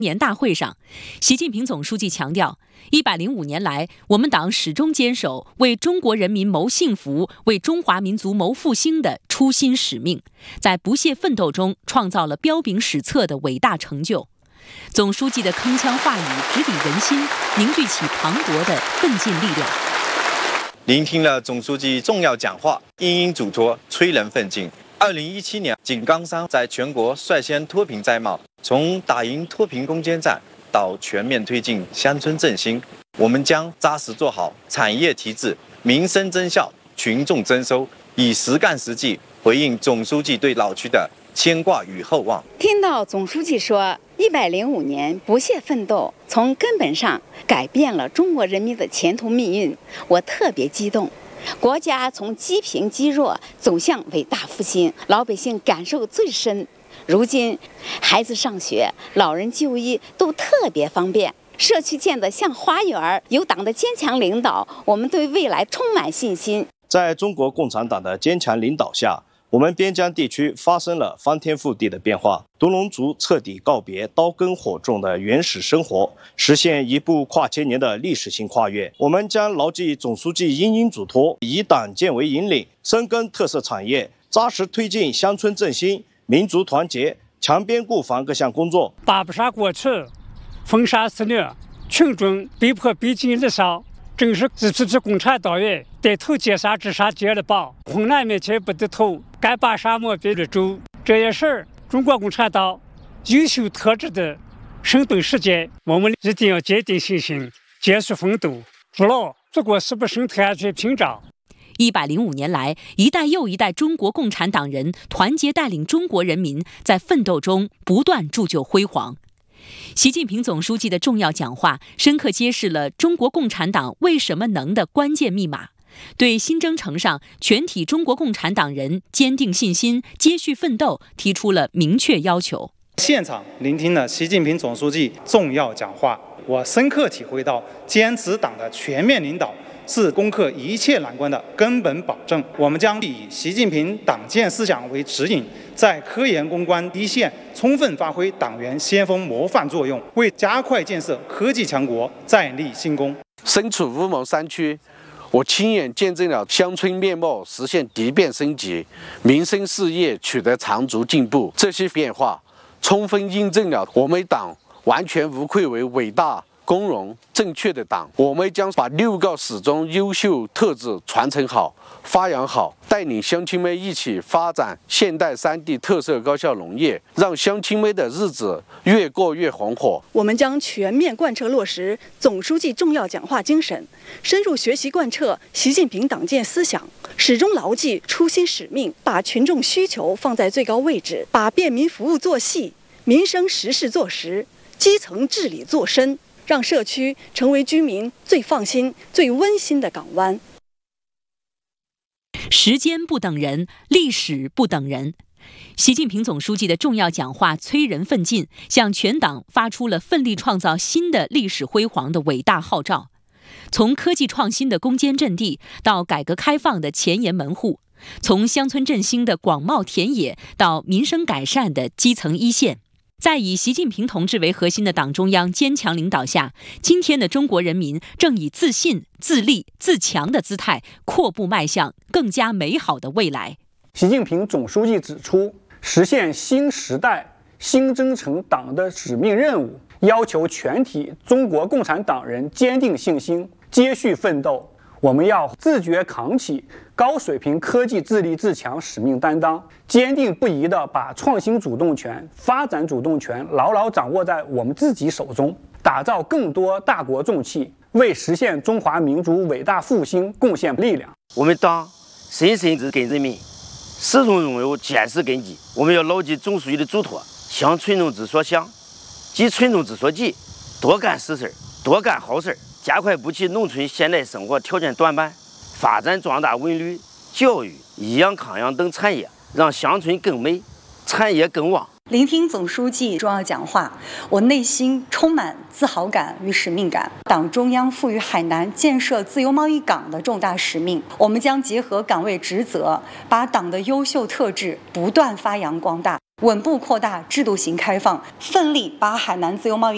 年大会上，习近平总书记强调，105年来，我们党始终坚守为中国人民谋幸福、为中华民族谋复兴的初心使命，在不懈奋斗中创造了彪炳史册的伟大成就。总书记的铿锵话语直抵人心，凝聚起磅礴的奋进力量。 聆听了总书记重要讲话，殷殷嘱托，催人奋进。2017年，井冈山在全国率先脱贫摘帽。从打赢脱贫攻坚战到全面推进乡村振兴，我们将扎实做好产业提质、民生增效、群众增收，以实干实际回应总书记对老区的牵挂与厚望。 听到总书记说105年不懈奋斗，从根本上改变了中国人民的前途命运，我特别激动。国家从积贫积弱走向伟大复兴，老百姓感受最深。如今，孩子上学、老人就医都特别方便，社区建得像花园。有党的坚强领导，我们对未来充满信心。 在中国共产党的坚强领导下，我们边疆地区发生了翻天覆地的变化，独龙族彻底告别刀耕火种的原始生活，实现一部跨千年的历史性跨越。我们将牢记总书记殷殷嘱托，以党建为引领，深耕特色产业，扎实推进乡村振兴、民族团结、强边固防各项工作。 打不杀过去，封杀肆虐，群众被迫逼近日烧，正是这批共产党员带头劫杀之杀劫了吧，困难面前不低头，敢把沙漠变绿洲。这也是中国共产党优秀特质的生动实践，我们一定要坚定信心，继续奋斗，筑牢祖国是不生态安全屏障。 105年来，一代又一代中国共产党人团结带领中国人民，在奋斗中不断铸就辉煌。习近平总书记的重要讲话，深刻揭示了中国共产党为什么能的关键密码，对新征程上全体中国共产党人坚定信心、接续奋斗提出了明确要求。 现场聆听了习近平总书记重要讲话，我深刻体会到坚持党的全面领导是攻克一切难关的根本保证。我们将以习近平党建思想为指引，在科研攻关一线充分发挥党员先锋模范作用，为加快建设科技强国再立新功。 身处乌蒙山区，我亲眼见证了乡村面貌实现蝶变升级，民生事业取得长足进步。这些变化充分印证了我们党完全无愧为伟大、光荣、正确的党。我们将把6个始终优秀特质传承好、发扬好，带领乡亲们一起发展现代3地特色高效农业，让乡亲们的日子越过越红火。 我们将全面贯彻落实总书记重要讲话精神，深入学习贯彻习近平党建思想，始终牢记初心使命，把群众需求放在最高位置，把便民服务做细，民生实事做实，基层治理做深，让社区成为居民最放心、最温馨的港湾。 时间不等人，历史不等人。习近平总书记的重要讲话催人奋进，向全党发出了奋力创造新的历史辉煌的伟大号召。从科技创新的攻坚阵地到改革开放的前沿门户，从乡村振兴的广袤田野到民生改善的基层一线，在以习近平同志为核心的党中央坚强领导下，今天的中国人民正以自信、自立、自强的姿态阔步迈向更加美好的未来。 习近平总书记指出，实现新时代新征程党的使命任务，要求全体中国共产党人坚定信心，接续奋斗。我们要自觉扛起高水平科技自立自强使命担当，坚定不移地把创新主动权、发展主动权牢牢掌握在我们自己手中，打造更多大国重器，为实现中华民族伟大复兴贡献力量。 我们党深深植根人民，始终拥有坚实根基。我们要牢记总书记的嘱托，想群众之所想，急群众之所急，多干实事，多干好事，加快补齐农村现代生活条件短板，发展壮大文旅、教育、医养康养等产业，让乡村更美，产业更旺。 聆听总书记重要讲话，我内心充满自豪感与使命感。党中央赋予海南建设自由贸易港的重大使命，我们将结合岗位职责，把党的优秀特质不断发扬光大，稳步扩大制度型开放，奋力把海南自由贸易